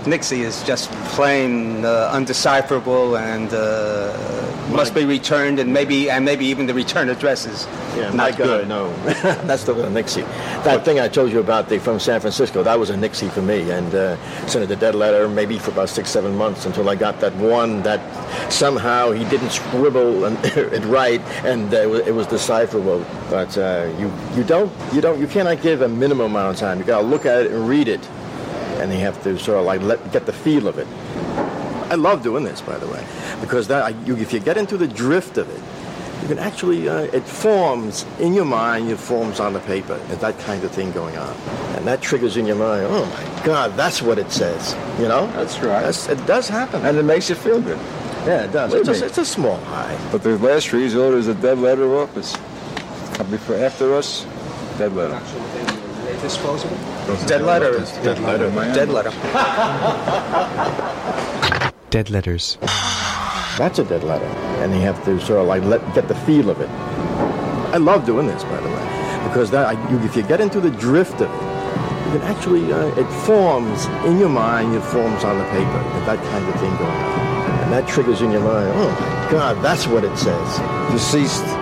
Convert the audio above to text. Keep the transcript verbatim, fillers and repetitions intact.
Nixie is just plain uh, undecipherable and uh, must be returned, and maybe and maybe even the return address is yeah, not my good. God, no. That's the Nixie. That what? thing I told you about the, from San Francisco, that was a Nixie for me, and uh, sent it the dead letter maybe for about six, seven months until I got that one that somehow he didn't scribble and it right, and uh, it was decipherable. But uh, you you don't you don't you cannot give a minimum amount of time. You got to look at it and read it, and you have to sort of like let, get the feel of it. I love doing this, by the way, because that I, you, if you get into the drift of it, you can actually uh, it forms in your mind. It forms on the paper, and that kind of thing going on, and that triggers in your mind. Oh my God, that's what it says. You know, that's right. That's, it does happen, and it makes you feel good. Yeah, it does. It's a, it's a small high. But the last resort is a dead letter office. Before after us, dead letter. Disposable? Dead letter is dead letter. Dead letter. Dead letters. That's a dead letter, and you have to sort of like let get the feel of it. I love doing this, by the way, because that I, you, if you get into the drift of it, you can actually uh, it forms in your mind. It forms on the paper, and that kind of thing going on, and that triggers in your mind. Oh my God, that's what it says. Deceased.